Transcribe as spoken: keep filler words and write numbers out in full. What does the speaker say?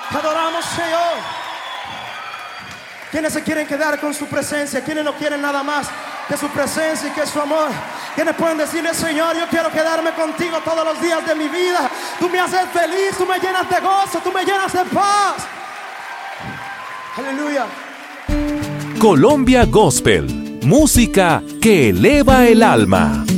Te adoramos, Señor. ¿Quiénes se quieren quedar con su presencia? ¿Quiénes no quieren nada más que su presencia y que su amor? ¿Quiénes pueden decirle, Señor, yo quiero quedarme contigo todos los días de mi vida? Tú me haces feliz, tú me llenas de gozo, tú me llenas de paz. Aleluya. Colombia Gospel, música que eleva el alma.